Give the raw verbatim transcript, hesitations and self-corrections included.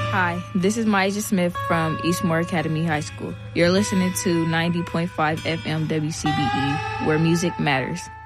Hi, this is Maisha Smith from Eastmoor Academy High School. You're listening to ninety point five F M W C B E, where music matters.